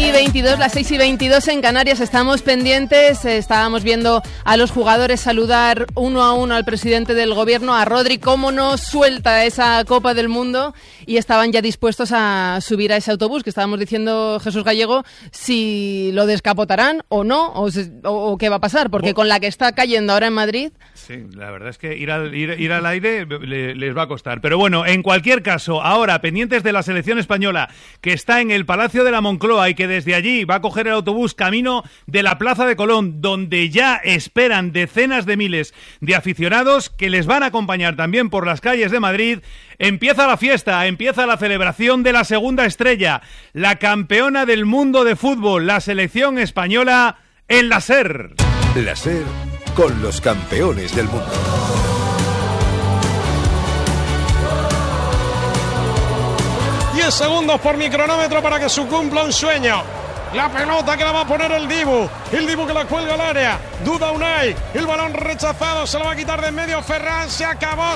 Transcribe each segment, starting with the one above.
6:22, las 6:22 en Canarias. Estamos pendientes, estábamos viendo a los jugadores saludar uno a uno al presidente del gobierno, a Rodri, cómo nos suelta esa Copa del Mundo, y estaban ya dispuestos a subir a ese autobús, que estábamos diciendo, Jesús Gallego, si lo descapotarán o no, o qué va a pasar, porque con la que está cayendo ahora en Madrid... Sí, la verdad es que ir al aire les va a costar. Pero bueno, en cualquier caso, ahora pendientes de la selección española, que está en el Palacio de la Moncloa y que desde allí va a coger el autobús camino de la Plaza de Colón, donde ya esperan decenas de miles de aficionados que les van a acompañar también por las calles de Madrid. Empieza la fiesta, empieza la celebración de la segunda estrella, la campeona del mundo de fútbol, la selección española en la SER. La SER con los campeones del mundo. 10 segundos por mi cronómetro para que se cumpla un sueño. La pelota que la va a poner el Dibu que la cuelga al área. Duda Unai, el balón rechazado, se lo va a quitar de en medio Ferran. Se acabó.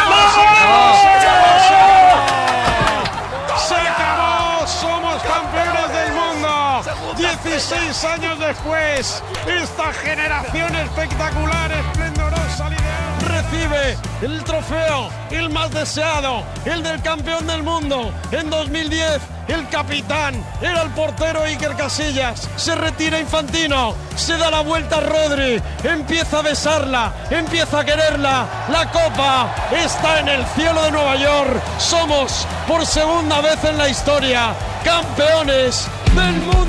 Somos campeones del mundo. 16 años después, esta generación espectacular, esplendorosa, recibe el trofeo, el más deseado, el del campeón del mundo. En 2010, el capitán era el portero Iker Casillas. Se retira Infantino, se da la vuelta a Rodri, empieza a besarla, empieza a quererla. La copa está en el cielo de Nueva York. Somos, por segunda vez en la historia, campeones del mundo.